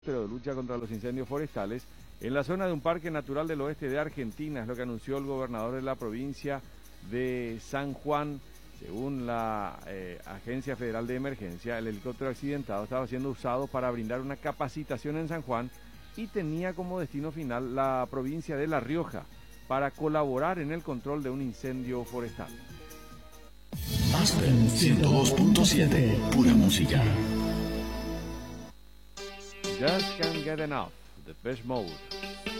pero de lucha contra los incendios forestales en la zona de un parque natural del oeste de Argentina, es lo que anunció el gobernador de la provincia de San Juan. Según la Agencia Federal de Emergencia, el helicóptero accidentado estaba siendo usado para brindar una capacitación en San Juan y tenía como destino final la provincia de La Rioja para colaborar en el control de un incendio forestal. Aspen 102.7, pura música. Just Can't Get Enough, Depeche Mode.